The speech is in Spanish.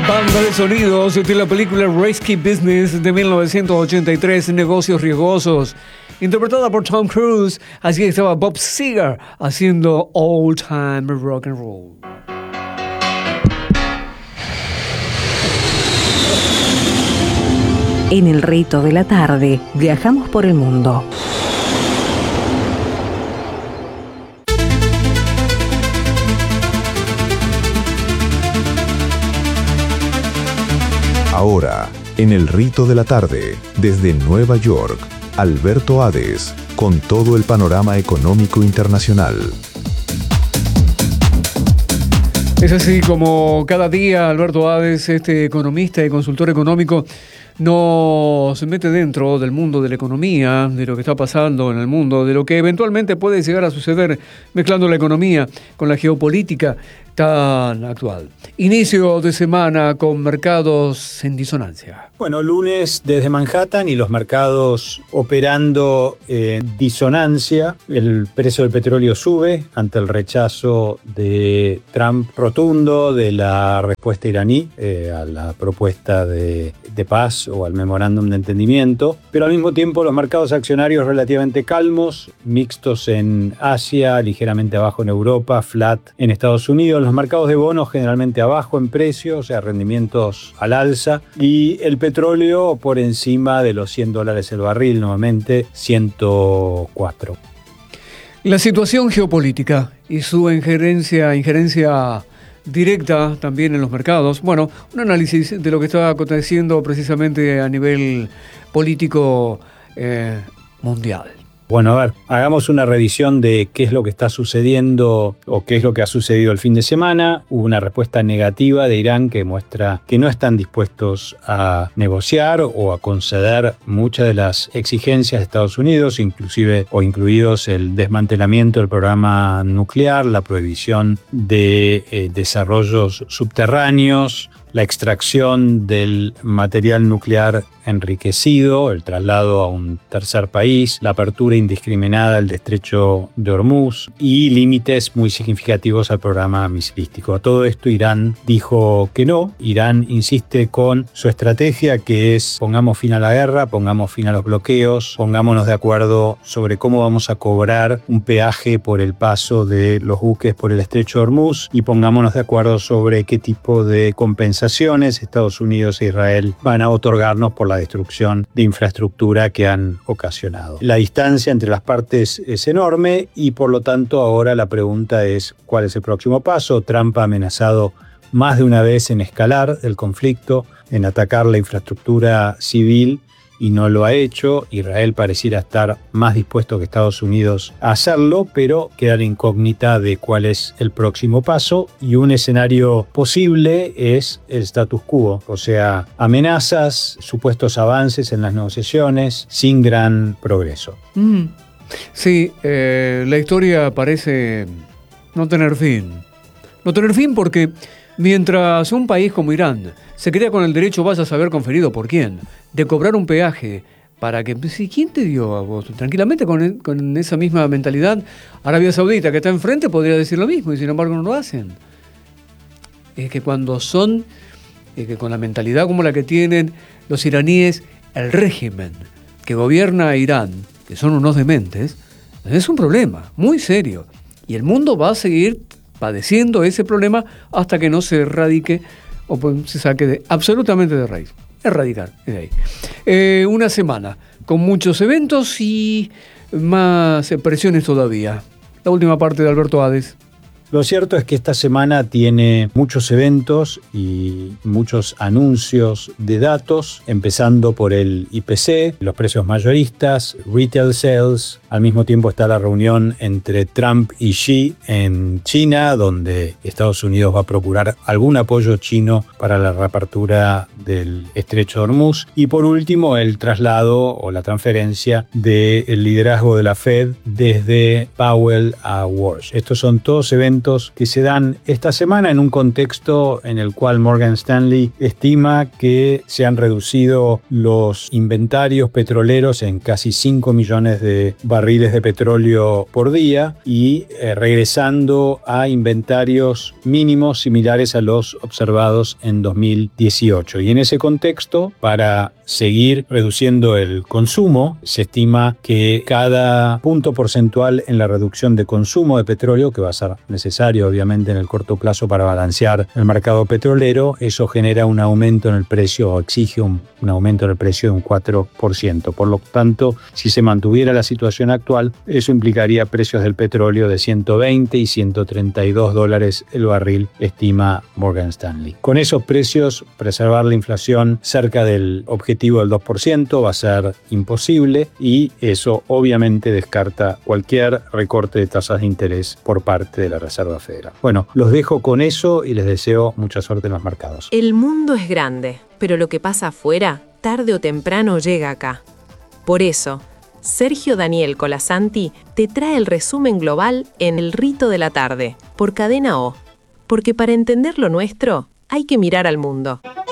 Banda de sonidos de la película Risky Business de 1983, Negocios Riesgosos, interpretada por Tom Cruise. Así estaba Bob Seger haciendo Old Time Rock and Roll. En el rito de la tarde, viajamos por el mundo. Ahora, en el rito de la tarde, desde Nueva York, Alberto Hades, con todo el panorama económico internacional. Es así como cada día Alberto Hades, este economista y consultor económico, nos mete dentro del mundo de la economía, de lo que está pasando en el mundo, de lo que eventualmente puede llegar a suceder mezclando la economía con la geopolítica tan actual. Inicio de semana con mercados en disonancia. Bueno, lunes desde Manhattan y los mercados operando en disonancia. El precio del petróleo sube ante el rechazo de Trump rotundo de la respuesta iraní a la propuesta de paz o al memorándum de entendimiento. Pero al mismo tiempo los mercados accionarios relativamente calmos, mixtos en Asia, ligeramente abajo en Europa, flat en Estados Unidos. Los mercados de bonos generalmente abajo en precio, o sea, rendimientos al alza, y el petróleo por encima de los $100 el barril, nuevamente 104. La situación geopolítica y su injerencia directa también en los mercados. Bueno, un análisis de lo que está aconteciendo precisamente a nivel político mundial. Bueno, a ver, hagamos una revisión de qué es lo que está sucediendo o qué es lo que ha sucedido el fin de semana. Hubo una respuesta negativa de Irán que muestra que no están dispuestos a negociar o a conceder muchas de las exigencias de Estados Unidos, inclusive o incluidos el desmantelamiento del programa nuclear, la prohibición de desarrollos subterráneos, la extracción del material nuclear enriquecido, el traslado a un tercer país, la apertura indiscriminada del estrecho de Hormuz y límites muy significativos al programa misilístico. A todo esto Irán dijo que no. Irán insiste con su estrategia, que es pongamos fin a la guerra, pongamos fin a los bloqueos, pongámonos de acuerdo sobre cómo vamos a cobrar un peaje por el paso de los buques por el estrecho de Hormuz y pongámonos de acuerdo sobre qué tipo de compensaciones Estados Unidos e Israel van a otorgarnos por la destrucción de infraestructura que han ocasionado. La distancia entre las partes es enorme y por lo tanto ahora la pregunta es ¿cuál es el próximo paso? Trump ha amenazado más de una vez en escalar el conflicto, en atacar la infraestructura civil y no lo ha hecho. Israel pareciera estar más dispuesto que Estados Unidos a hacerlo, pero queda la incógnita de cuál es el próximo paso y un escenario posible es el status quo, o sea, amenazas, supuestos avances en las negociaciones sin gran progreso. Sí, la historia parece no tener fin. No tener fin porque mientras un país como Irán se crea con el derecho, vas a saber conferido por quién, de cobrar un peaje para que... ¿Quién te dio a vos? Tranquilamente con esa misma mentalidad, Arabia Saudita, que está enfrente, podría decir lo mismo y sin embargo no lo hacen. Es que cuando son, que con la mentalidad como la que tienen los iraníes, el régimen que gobierna a Irán, que son unos dementes, es un problema muy serio. Y el mundo va a seguir padeciendo ese problema hasta que no se erradique o se saque absolutamente de raíz. Erradicar, de ahí. Una semana con muchos eventos y más presiones todavía. La última parte de Alberto Hades. Lo cierto es que esta semana tiene muchos eventos y muchos anuncios de datos, empezando por el IPC, los precios mayoristas, retail sales. Al mismo tiempo está la reunión entre Trump y Xi en China, donde Estados Unidos va a procurar algún apoyo chino para la reapertura del estrecho de Hormuz. Y por último, el traslado o la transferencia del liderazgo de la Fed desde Powell a Walsh. Estos son todos eventos movimientos que se dan esta semana en un contexto en el cual Morgan Stanley estima que se han reducido los inventarios petroleros en casi 5 millones de barriles de petróleo por día y regresando a inventarios mínimos similares a los observados en 2018. Y en ese contexto, para seguir reduciendo el consumo, se estima que cada punto porcentual en la reducción de consumo de petróleo, que va a ser necesario obviamente en el corto plazo para balancear el mercado petrolero, eso genera un aumento en el precio o exige un aumento en el precio de un 4%. Por lo tanto, si se mantuviera la situación actual, eso implicaría precios del petróleo de 120 y 132 dólares el barril, estima Morgan Stanley. Con esos precios, preservar la inflación cerca del objetivo del 2% va a ser imposible y eso obviamente descarta cualquier recorte de tasas de interés por parte de la Reserva Federal. Bueno, los dejo con eso y les deseo mucha suerte en los mercados. El mundo es grande, pero lo que pasa afuera, tarde o temprano llega acá. Por eso, Sergio Daniel Colasanti te trae el resumen global en El Rito de la Tarde, por Cadena O. Porque para entender lo nuestro, hay que mirar al mundo.